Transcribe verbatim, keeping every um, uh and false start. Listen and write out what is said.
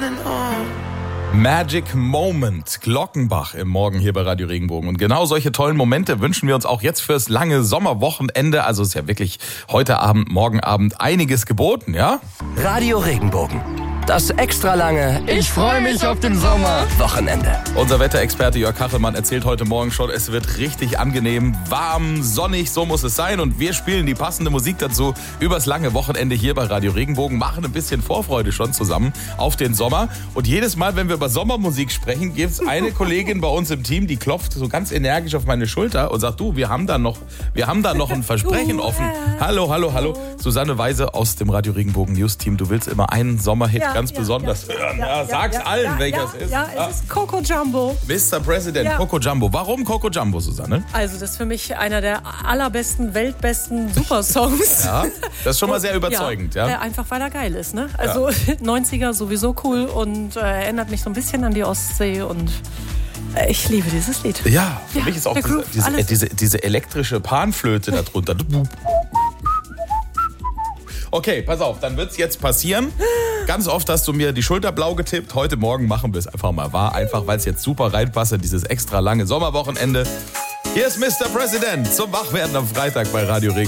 Magic Moment, Glockenbach im Morgen hier bei Radio Regenbogen. Und genau solche tollen Momente wünschen wir uns auch jetzt fürs lange Sommerwochenende. Also ist ja wirklich heute Abend, morgen Abend einiges geboten, ja? Radio Regenbogen. Das extra lange Ich freue mich auf den Sommer Wochenende. Unser Wetterexperte Jörg Kachelmann erzählt heute Morgen schon, es wird richtig angenehm, warm, sonnig, so muss es sein. Und wir spielen die passende Musik dazu übers lange Wochenende hier bei Radio Regenbogen, machen ein bisschen Vorfreude schon zusammen auf den Sommer. Und jedes Mal, wenn wir über Sommermusik sprechen, gibt es eine Kollegin bei uns im Team, die klopft so ganz energisch auf meine Schulter und sagt, du, wir haben da noch, wir haben da noch ein Versprechen offen. Hallo, hallo, hallo. Susanne Weise aus dem Radio Regenbogen News Team. Du willst immer einen Sommerhit Ja. ganz ja, besonders ja, hören. Ja, Ja, ja, sag's ja, allen, ja, welches ja, ist. Ja, Ja. es ist Coco Jumbo. Mister President, Ja. Coco Jumbo. Warum Coco Jumbo, Susanne? Also das ist für mich einer der allerbesten, weltbesten Supersongs. Ja, das ist schon mal sehr überzeugend. Ja, Ja, äh, einfach weil er geil ist. Ne? Also neunziger sowieso cool und äh, erinnert mich so ein bisschen an die Ostsee und äh, ich liebe dieses Lied. ja für Ja, mich ist auch der diese, Groove, diese, alles. äh, diese, diese elektrische Panflöte da drunter. Okay, pass auf, dann wird's jetzt passieren. Ganz oft hast du mir die Schulter blau getippt. Heute Morgen machen wir es einfach mal wahr. Einfach, weil es jetzt super reinpasst in dieses extra lange Sommerwochenende. Hier ist Mister President zum Wachwerden am Freitag bei Radio Regen.